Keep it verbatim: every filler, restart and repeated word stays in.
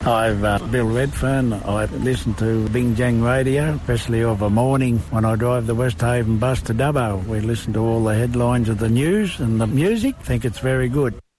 I've uh, Bill Redfern. I listen to Bing Jang Radio, especially of a morning when I drive the Westhaven bus to Dubbo. We listen to all the headlines of the news and the music. Think it's very good.